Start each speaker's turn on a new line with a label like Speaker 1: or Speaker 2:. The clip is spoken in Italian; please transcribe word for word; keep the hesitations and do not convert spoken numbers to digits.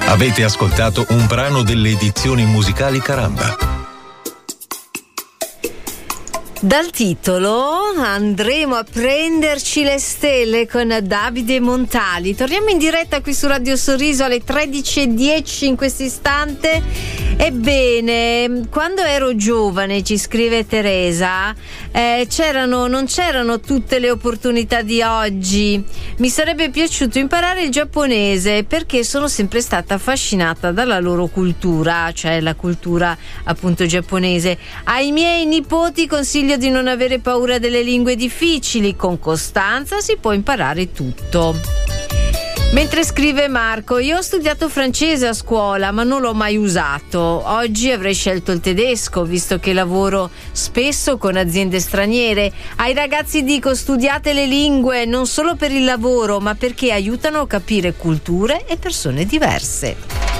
Speaker 1: Avete ascoltato un brano delle edizioni musicali Caramba.
Speaker 2: Dal titolo andremo a prenderci le stelle con Davide Montali. Torniamo in diretta qui su Radio Sorriso alle tredici e dieci in questo istante. Ebbene, quando ero giovane, ci scrive Teresa, eh, c'erano, non c'erano tutte le opportunità di oggi. Mi sarebbe piaciuto imparare il giapponese perché sono sempre stata affascinata dalla loro cultura, cioè la cultura appunto giapponese. Ai miei nipoti consiglio di non avere paura delle lingue difficili, con costanza si può imparare tutto. Mentre scrive Marco, io ho studiato francese a scuola ma non l'ho mai usato. Oggi avrei scelto il tedesco visto che lavoro spesso con aziende straniere. Ai ragazzi dico, studiate le lingue non solo per il lavoro ma perché aiutano a capire culture e persone diverse.